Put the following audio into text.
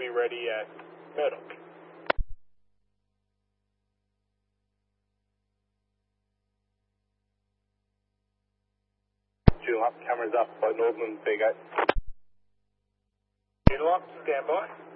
be ready at Murdoch. Dual up, cameras up by Northland, there you go. Dual up, stand by.